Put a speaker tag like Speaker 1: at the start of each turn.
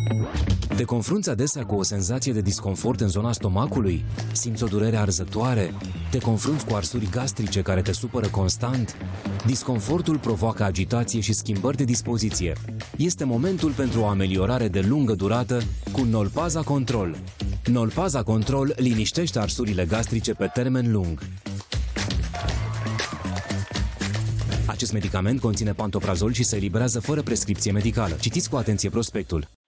Speaker 1: Te confrunți adesea cu o senzație de disconfort în zona stomacului? Simți o durere arzătoare? Te confrunți cu arsuri gastrice care te supără constant? Disconfortul provoacă agitație și schimbări de dispoziție. Este momentul pentru o ameliorare de lungă durată cu Nolpaza Control. Nolpaza Control liniștește arsurile gastrice pe termen lung. Acest medicament conține pantoprazol și se eliberează fără prescripție medicală. Citiți cu atenție prospectul.